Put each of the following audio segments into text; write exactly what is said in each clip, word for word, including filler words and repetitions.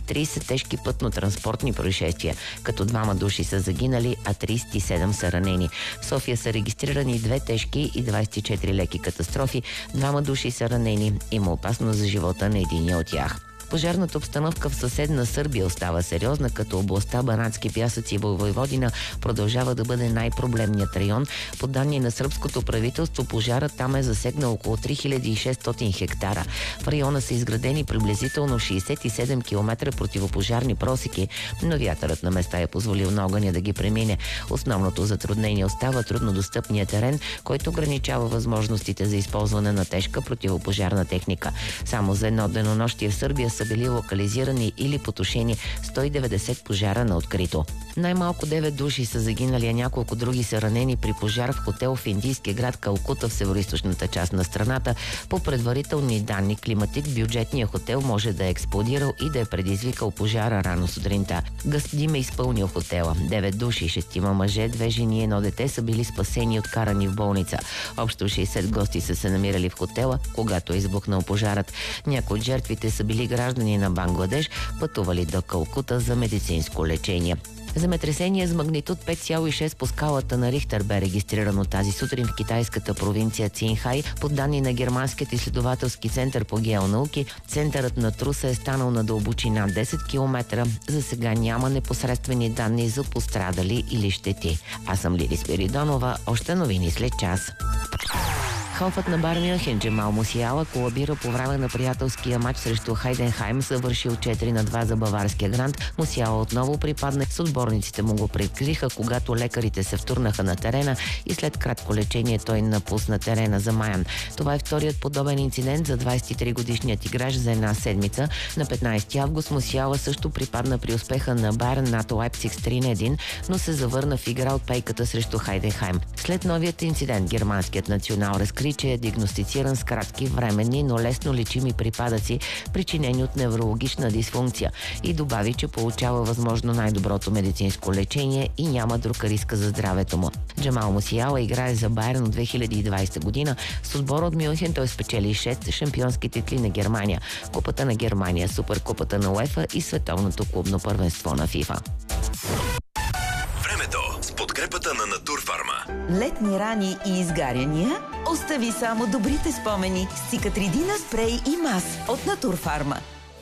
трийсет тежки пътно-транспортни происшествия, като двама души са загинали, а трийсет и седем са ранени. В София са регистрирани две тежки и двайсет и четири леки катастрофи, двама души са ранени, има опасност за живота на единия от тях. Пожарната обстановка в съседна Сърбия остава сериозна, като областта Банатски пясъци и Войводина продължава да бъде най-проблемният район. По данни на сръбското правителство, пожарът там е засегнал около три хиляди и шестстотин хектара. В района са изградени приблизително шейсет и седем километра противопожарни просеки, но вятърът на места е позволил на огъня да ги премине. Основното затруднение остава труднодостъпния терен, който ограничава възможностите за използване на тежка противопожарна техника. Само за едно денонощие в Сърбия са били локализирани или потушени сто и деветдесет пожара на открито. Най-малко девет души са загинали, а няколко други са ранени при пожар в хотел в индийския град Калкута в североизточната част на страната. По предварителни данни, климатик бюджетния хотел може да е експлодирал и да е предизвикал пожара рано сутринта. Гъст дим е изпълнил хотела. девет души, шестима мъже, две жени и едно дете са били спасени и откарани в болница. Общо шейсет гости са се намирали в хотела, когато е избухнал пожарът. Някои от жертвите са били граждани на Бангладеш, пътували до Калкута за медицинско лечение. Земетресение с магнитуд пет цяло и шест по скалата на Рихтер бе регистрирано тази сутрин в китайската провинция Цинхай. По данни на Германският изследователски център по геонауки, центърът на труса е станал на дълбочина десет километра. За сега няма непосредствени данни за пострадали или щети. Аз съм Лили Спиридонова. Още новини след час. Халфът на Байер Мюнхен Джемал Мусиала колабира по време на приятелския матч срещу Хайденхайм, завършил четири на два за баварския грант. Мусиала отново припадна, с отборниците му го прикриха, когато лекарите се втурнаха на терена и след кратко лечение той напусна терена за Майан. Това е вторият подобен инцидент за двайсет и три годишният играч за една седмица. На петнайсети август Мусиала също припадна при успеха на Байерн над Лайпциг с три на едно, но се завърна в игра от пейката срещу Хайденхайм. След новият инцидент германският национал разкри, че е диагностициран с кратки, временни, но лесно лечими припадъци, причинени от неврологична дисфункция, и добави, че получава възможно най-доброто медицинско лечение и няма друг риск за здравето му. Джемал Мусиала играе за Байерн от две хиляди и двайсета година. С отбора от Мюнхен той спечели шест шампионски титли на Германия, Купата на Германия, Суперкупата на УЕФА и Световното клубно първенство на ФИФА. С подкрепата на Натурфарма. Летни рани и изгаряния? Остави само добрите спомени с Цикатридина спрей и мас от Натурфарма.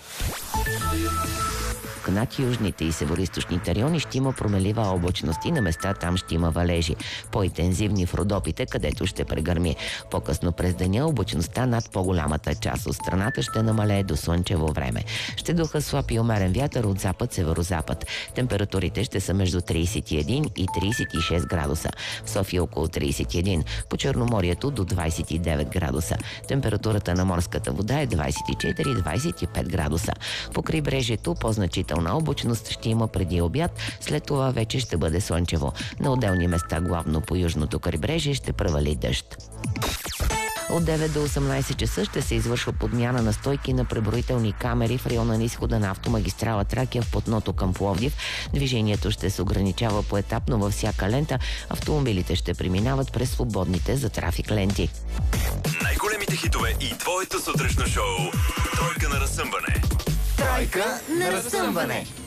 Над южните и североизточните райони ще има промелива облачност и на места там ще има валежи. По-интензивни в Родопите, където ще прегърми. По-късно през деня облачността над по-голямата част от страната ще намалее до слънчево време. Ще духа слаб и умерен вятър от запад-северозапад. Температурите ще са между трийсет и един и трийсет и шест градуса. В София около трийсет и един. По Черноморието до двайсет и девет градуса. Температурата на морската вода е двайсет и четири до двайсет и пет градуса. По крайбрежието по-значително на облачност ще има преди обяд, след това вече ще бъде слънчево. На отделни места, главно по южното крайбрежие, ще превали дъжд. От девет до осемнайсет часа ще се извършва подмяна на стойки на преброителни камери в района на изхода на автомагистрала Тракия в платното към Пловдив. Движението ще се ограничава поетапно във всяка лента. Автомобилите ще преминават през свободните за трафик ленти. Най-големите хитове и твоето сутрешно шоу. Тройка на разсъмване. Тройка на разсъмване.